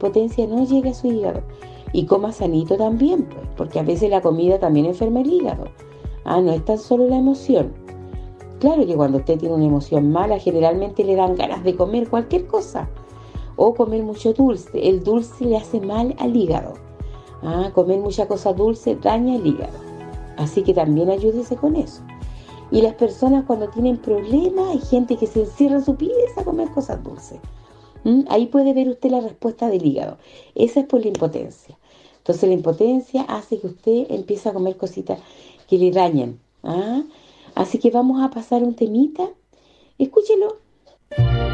impotencia no llegue a su hígado. Y coma sanito también, pues, porque a veces la comida también enferma el hígado. No es tan solo la emoción. Claro que cuando usted tiene una emoción mala, generalmente le dan ganas de comer cualquier cosa. O comer mucho dulce. El dulce le hace mal al hígado. Comer mucha cosa dulce daña el hígado. Así que también ayúdese con eso. Y las personas cuando tienen problemas, hay gente que se encierra en su pieza a comer cosas dulces. Ahí puede ver usted la respuesta del hígado. Esa es por la impotencia. Entonces la impotencia hace que usted empiece a comer cositas que le dañen. Así que vamos a pasar un temita. Escúchelo.